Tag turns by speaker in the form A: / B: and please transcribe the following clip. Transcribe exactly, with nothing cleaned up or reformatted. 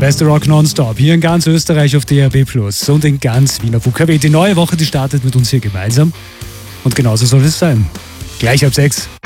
A: beste Rock nonstop. Hier in ganz Österreich auf D A B plus und in ganz Wiener W K W. Die neue Woche, die startet mit uns hier gemeinsam. Und genauso soll es sein. Gleich ab sechs.